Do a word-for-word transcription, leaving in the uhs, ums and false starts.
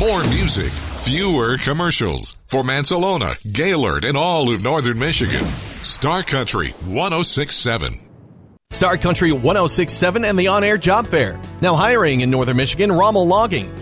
More music, fewer commercials. For Mansalona, Gaylord, and all of northern Michigan. Star Country one oh six point seven. Star Country one oh six point seven and the On-Air Job Fair. Now hiring in northern Michigan, Rommel Logging.